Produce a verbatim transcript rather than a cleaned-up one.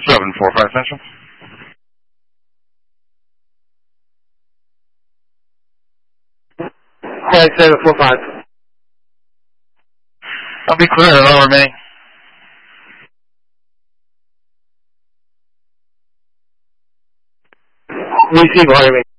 seven four five Central. Flight seven four five. I'll be clear at all remaining. Receive all remaining.